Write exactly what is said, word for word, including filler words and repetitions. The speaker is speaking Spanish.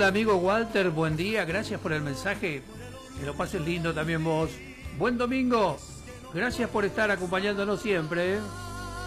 Hola amigo Walter, buen día, gracias por el mensaje, que lo pases lindo también vos. Buen domingo, gracias por estar acompañándonos siempre. ¿eh?